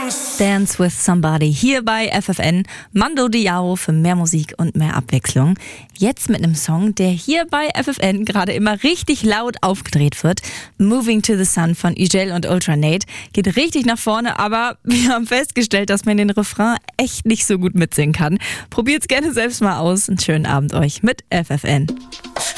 Dance with Somebody hier bei FFN. Mando Diao für mehr Musik und mehr Abwechslung. Jetzt mit einem Song, der hier bei FFN gerade immer richtig laut aufgedreht wird. Moving to the Sun von Ugel und Ultranate. Geht richtig nach vorne, aber wir haben festgestellt, dass man den Refrain echt nicht so gut mitsingen kann. Probiert's gerne selbst mal aus. Einen schönen Abend euch mit FFN.